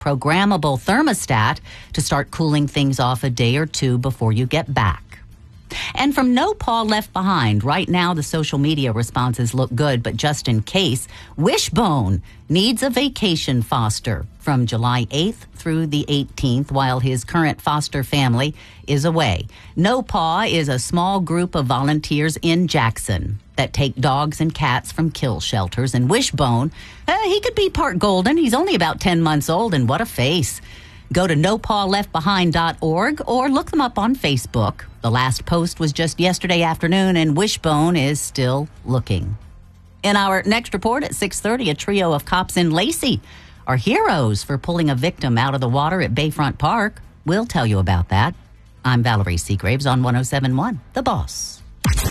programmable thermostat to start cooling things off a day or two before you get back. And from No Paw Left Behind, right now the social media responses look good, but just in case, Wishbone needs a vacation foster from July 8th through the 18th while his current foster family is away. No Paw is a small group of volunteers in Jackson that take dogs and cats from kill shelters, and Wishbone, he could be part golden. He's only about 10 months old, and what a face. Go to nopawleftbehind.org or look them up on Facebook. The last post was just yesterday afternoon, and Wishbone is still looking. In our next report at 6:30, a trio of cops in Lacey are heroes for pulling a victim out of the water at Bayfront Park. We'll tell you about that. I'm Valerie Seagraves on 107.1 The Boss.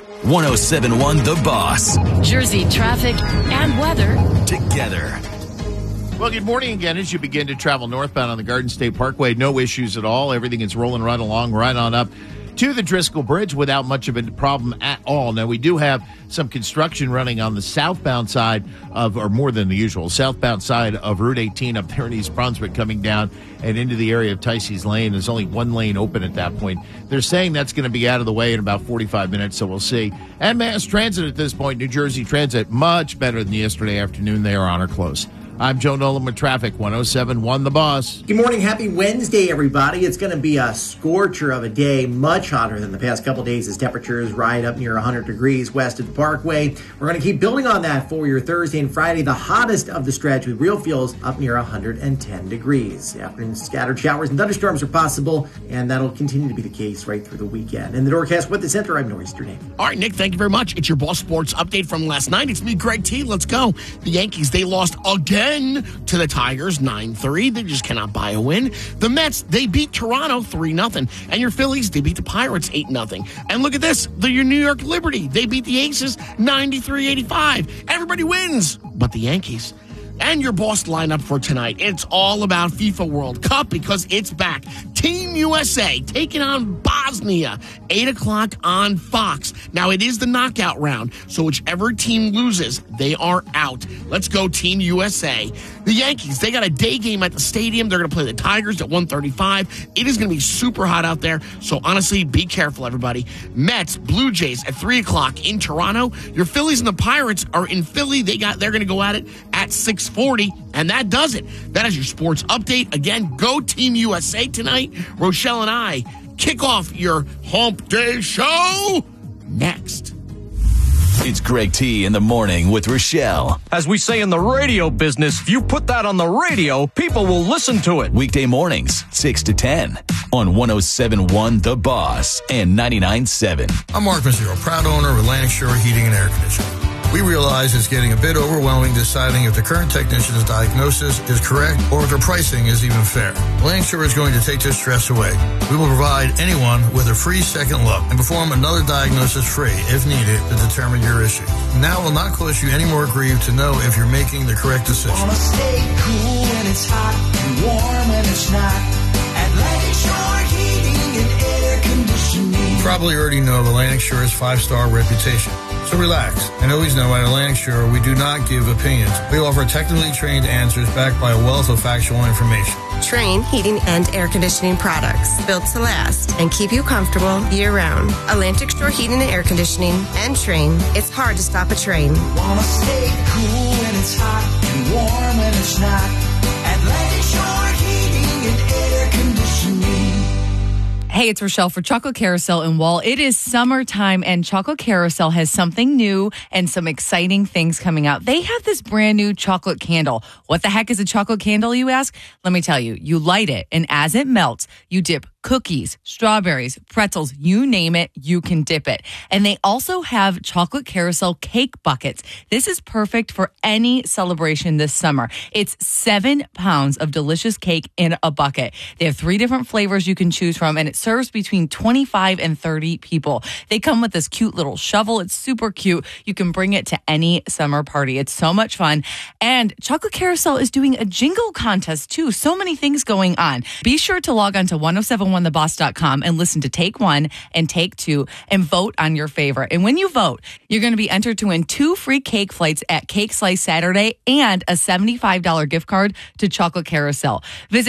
107.1 The Boss. Jersey traffic and weather together. Well, good morning again as you begin to travel northbound on the Garden State Parkway. No issues at all. Everything is rolling right along, right on up to the Driscoll Bridge without much of a problem at all. Now, we do have some construction running on the southbound side of, or more than the usual, southbound side of Route 18 up there in East Brunswick coming down and into the area of Ticey's Lane. There's only one lane open at that point. They're saying that's going to be out of the way in about 45 minutes, so we'll see. And mass transit at this point, New Jersey Transit, much better than yesterday afternoon. They are on or close. I'm Joe Nolan with traffic, 107.1 The Boss. Good morning. Happy Wednesday, everybody. It's going to be a scorcher of a day, much hotter than the past couple days as temperatures ride up near 100 degrees west of the Parkway. We're going to keep building on that for your Thursday and Friday, the hottest of the stretch with real feels up near 110 degrees. Afternoon scattered showers and thunderstorms are possible, and that'll continue to be the case right through the weekend. In the Doorcast with the Center, I'm Norris Durnay. All right, Nick, thank you very much. It's your Boss Sports update from last night. It's me, Greg T. Let's go. The Yankees, they lost again to the Tigers 9-3. They just cannot buy a win. The Mets, they beat Toronto 3-0. And your Phillies, they beat the Pirates 8-0. And look at this, your New York Liberty, they beat the Aces 93-85. Everybody wins but the Yankees. And your Boss lineup for tonight. It's all about FIFA World Cup because it's back. Team USA taking on Bosnia, 8 o'clock on Fox. Now, it is the knockout round, so whichever team loses, they are out. Let's go, Team USA. The Yankees, they got a day game at the stadium. They're going to play the Tigers at 1:35. It is going to be super hot out there, so honestly, be careful, everybody. Mets, Blue Jays at 3 o'clock in Toronto. Your Phillies and the Pirates are in Philly. They're going to go at it at 6:40, and that does it. That is your sports update. Again, go Team USA tonight. Rochelle and I kick off your Hump Day show next. It's Greg T in the morning with Rochelle. As we say in the radio business, if you put that on the radio, people will listen to it. Weekday mornings, 6 to 10 on 107.1 The Boss and 99.7. I'm Mark Mazzero, proud owner of Atlantic Shore Heating and Air Conditioning. We realize it's getting a bit overwhelming deciding if the current technician's diagnosis is correct or if their pricing is even fair. Atlantic Shore is going to take this stress away. We will provide anyone with a free second look and perform another diagnosis free, if needed, to determine your issue. Now will not cost you any more grief to know if you're making the correct decision. Wanna stay cool when it's hot and warm when it's not. Atlantic Shore Heating and Air Conditioning. You probably already know of Atlantic Shore's 5-star reputation. So relax, and always know at Atlantic Shore we do not give opinions. We offer technically trained answers backed by a wealth of factual information. Trane Heating and Air Conditioning products built to last and keep you comfortable year-round. Atlantic Shore Heating and Air Conditioning and Trane. It's hard to stop a train. Wanna stay cool when it's hot and warm when it's not. Atlantic Shore Heating and Air Conditioning. Hey, it's Rochelle for Chocolate Carousel in Wall. It is summertime, and Chocolate Carousel has something new and some exciting things coming out. They have this brand new chocolate candle. What the heck is a chocolate candle, you ask? Let me tell you. You light it, and as it melts, you dip cookies, strawberries, pretzels, you name it, you can dip it. And they also have Chocolate Carousel cake buckets. This is perfect for any celebration this summer. It's 7 pounds of delicious cake in a bucket. They have 3 different flavors you can choose from, and it serves between 25 and 30 people. They come with this cute little shovel. It's super cute. You can bring it to any summer party. It's so much fun. And Chocolate Carousel is doing a jingle contest too. So many things going on. Be sure to log on to 1071 1071theboss.com and listen to Take 1 and Take 2 and vote on your favorite. And when you vote, you're going to be entered to win 2 free cake flights at Cake Slice Saturday and a $75 gift card to Chocolate Carousel. Visit